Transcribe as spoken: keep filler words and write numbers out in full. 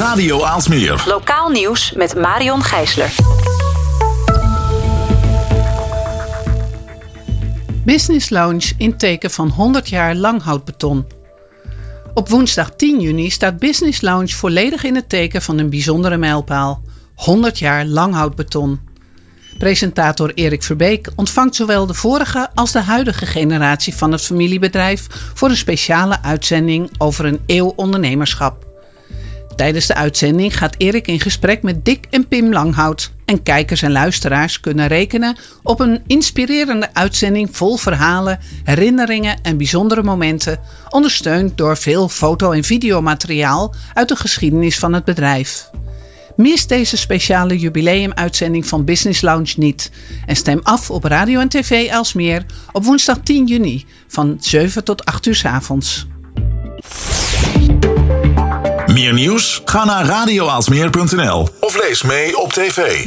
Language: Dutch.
Radio Aalsmeer. Lokaal nieuws met Marion Gijsler. Business Lounge in teken van honderd jaar langhoutbeton. Op woensdag tien juni staat Business Lounge volledig in het teken van een bijzondere mijlpaal. honderd jaar langhoutbeton. Presentator Erik Verbeek ontvangt zowel de vorige als de huidige generatie van het familiebedrijf voor een speciale uitzending over een eeuw ondernemerschap. Tijdens de uitzending gaat Erik in gesprek met Dick en Pim Langhout. En kijkers en luisteraars kunnen rekenen op een inspirerende uitzending vol verhalen, herinneringen en bijzondere momenten, ondersteund door veel foto- en videomateriaal uit de geschiedenis van het bedrijf. Mis deze speciale jubileumuitzending van Business Lounge niet en stem af op Radio en T V Aalsmeer op woensdag tien juni van zeven tot acht uur 's avonds. Meer nieuws? Ga naar radio aalsmeer punt n l of lees mee op tv.